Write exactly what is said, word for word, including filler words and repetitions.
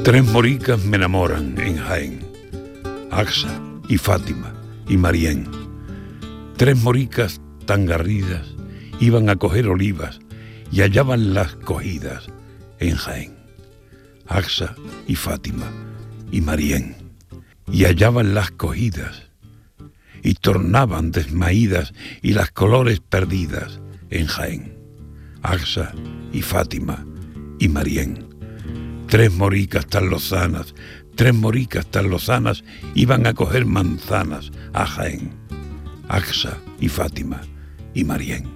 Tres moricas me enamoran en Jaén, Axa y Fátima y Marién. Tres moricas tan garridas iban a coger olivas y hallaban las cogidas en Jaén, Axa y Fátima y Marién. Y hallaban las cogidas y tornaban desmaídas y las colores perdidas en Jaén, Axa y Fátima y Marién. Tres moricas tan lozanas, tres moricas tan lozanas iban a coger manzanas a Jaén, Axa y Fátima y Marién.